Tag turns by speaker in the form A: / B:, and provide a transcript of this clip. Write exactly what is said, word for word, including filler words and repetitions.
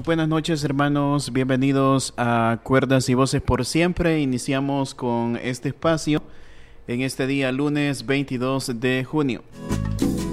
A: buenas noches hermanos, bienvenidos a Cuerdas y Voces por Siempre. Iniciamos con este espacio en este día lunes veintidós de junio.